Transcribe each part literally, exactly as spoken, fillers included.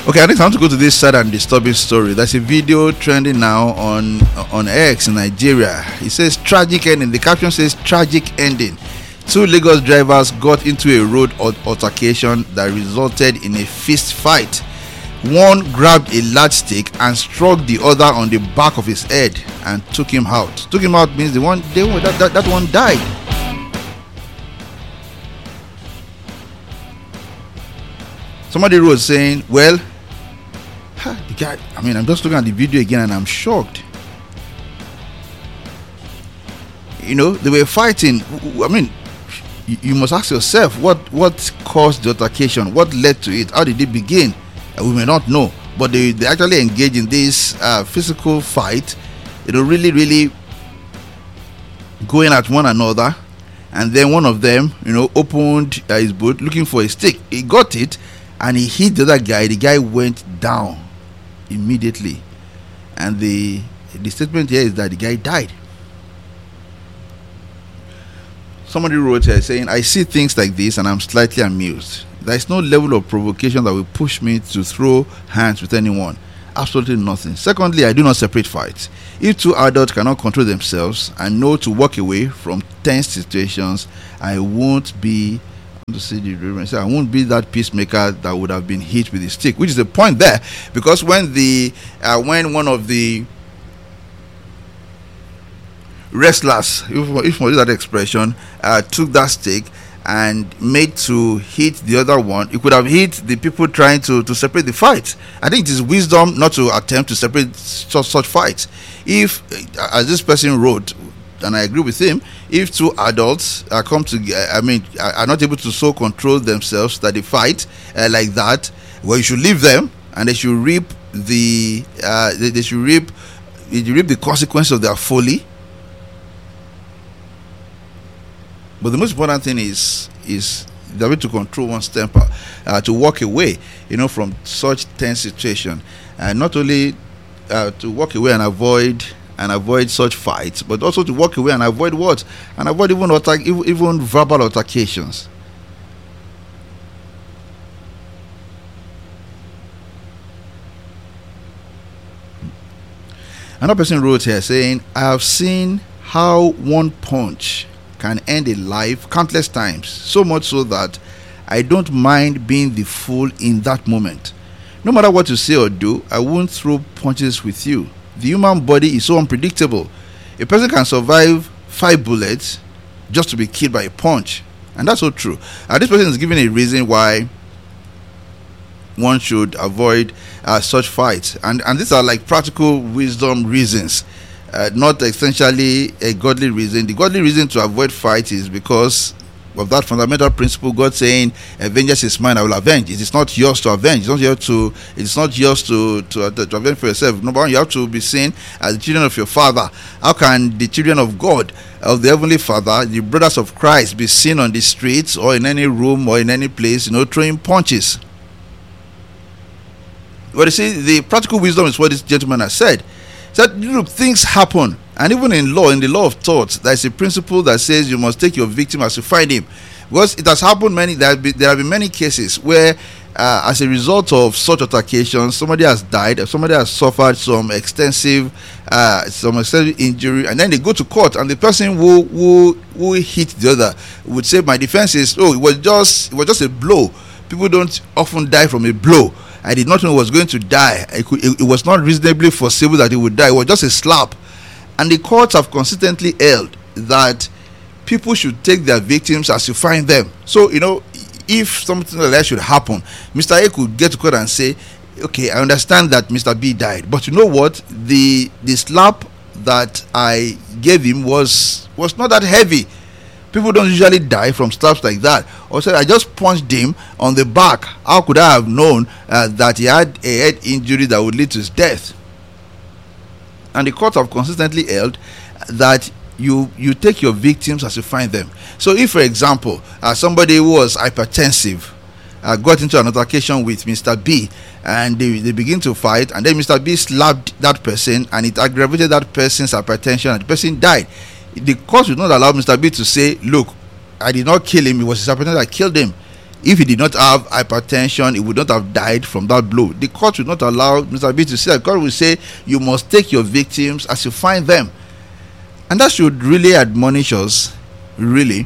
Okay, I think I want to go to this sad and disturbing story. There's a video trending now on on X in Nigeria. It says tragic ending. The caption says tragic ending. Two Lagos drivers got into a road altercation that resulted in a fist fight. One grabbed a large stick and struck the other on the back of his head and took him out. Took him out means the one they, that, that, that one died. Somebody wrote saying, well, the guy, I mean, I'm just looking at the video again and I'm shocked. You know, they were fighting. I mean, you, you must ask yourself, what, what caused the altercation? What led to it? How did it begin? Uh, we may not know. But they, they actually engaged in this uh, physical fight. You know, really, really going at one another. And then one of them, you know, opened uh, his boot looking for a stick. He got it and he hit the other guy. The guy went down immediately, and the the statement here is that the guy died. Somebody wrote here saying, I see things like this and I'm slightly amused. There is no level of provocation that will push me to throw hands with anyone. Absolutely nothing. Secondly, I do not separate fights. If two adults cannot control themselves and know to walk away from tense situations, I won't be to see the reverence. I won't be that peacemaker that would have been hit with a stick, which is the point there, because when the uh, when one of the wrestlers, if, if I use that expression, uh, took that stick and made to hit the other one, it could have hit the people trying to, to separate the fight. I think it is wisdom not to attempt to separate such, such fights. If, as this person wrote, and I agree with him, if two adults uh, come to, uh, I mean, are not able to so control themselves that they fight uh, like that, well, you should leave them and they should reap the, uh, they, they should reap, they reap the consequence of their folly. But the most important thing is is the way to control one's temper, uh, to walk away, you know, from such tense situation, and not only uh, to walk away and avoid and avoid such fights, but also to walk away and avoid what? And avoid even attack, even, even verbal altercations. Another person wrote here saying, I have seen how one punch can end a life countless times, so much so that I don't mind being the fool in that moment. No matter what you say or do, I won't throw punches with you. The human body is so unpredictable. A person can survive five bullets just to be killed by a punch. And that's so true. Uh, this person is giving a reason why one should avoid uh, such fights. And, and these are like practical wisdom reasons, uh, not essentially a godly reason. The godly reason to avoid fights is because of that fundamental principle, God saying, vengeance is mine, I will avenge. It is not yours to avenge. It's not yours to, it's not yours to, to, to avenge for yourself. Number one, you have to be seen as the children of your Father. How can the children of God, of the Heavenly Father, the brothers of Christ, be seen on the streets or in any room or in any place, you know, throwing punches? But you see, the practical wisdom is what this gentleman has said. He said, look, things happen. And even in law, in the law of thought, there is a principle that says you must take your victim as you find him. Because it has happened many, there have been, there have been many cases where uh, as a result of such altercations, somebody has died, somebody has suffered some extensive uh, some extensive injury, and then they go to court, and the person who who, who hit the other would say, my defense is, oh, it was just it was just a blow. People don't often die from a blow. I did not know he was going to die. It, could, it, it was not reasonably foreseeable that he would die. It was just a slap. And the courts have consistently held that people should take their victims as you find them. So, you know, if something like that should happen, Mister A could get to court and say, okay, I understand that Mister B died, but you know what? The the slap that I gave him was was not that heavy. People don't usually die from slaps like that. Or say, I just punched him on the back. How could I have known uh, that he had a head injury that would lead to his death? And the courts have consistently held that you you take your victims as you find them. So if, for example, uh, somebody who was hypertensive uh, got into an altercation with Mister B, and they, they begin to fight, and then Mister B slapped that person and it aggravated that person's hypertension and the person died, the court would not allow Mister B to say, look, I did not kill him, it was his hypertension that killed him. If he did not have hypertension, he would not have died from that blow. The court will not allow Mister B to say that. The court will say you must take your victims as you find them. And that should really admonish us, really.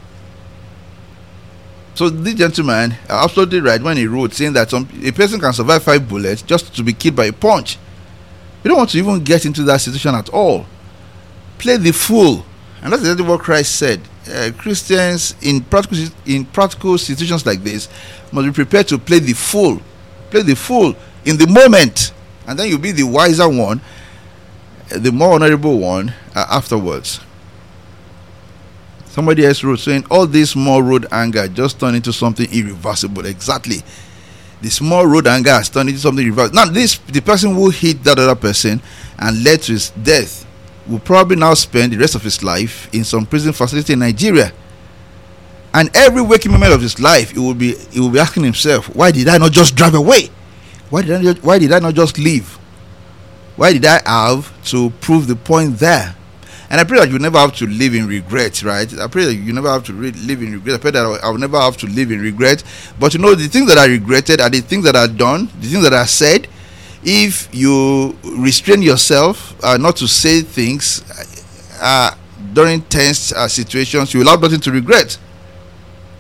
So this gentleman are absolutely right when he wrote saying that some, a person can survive five bullets just to be killed by a punch. You don't want to even get into that situation at all. Play the fool. And that's exactly what Christ said. Uh, Christians in practical in practical situations like this must be prepared to play the fool. Play the fool in the moment, and then you'll be the wiser one, the more honorable one uh, afterwards. Somebody else wrote saying all this small road anger just turned into something irreversible. Exactly. The small road anger has turned into something irreversible. Now this the person who hit that other person and led to his death will probably now spend the rest of his life in some prison facility in Nigeria. And every waking moment of his life, he will be he will be asking himself, why did I not just drive away? Why did I not, why did I not just leave? Why did I have to prove the point there? And I pray that you never have to live in regret, right? I pray that you never have to re- live in regret. I pray that I will never have to live in regret. But you know, the things that I regretted are the things that are done, the things that are said. If you restrain yourself uh, not to say things uh, during tense uh, situations, you will have nothing to regret.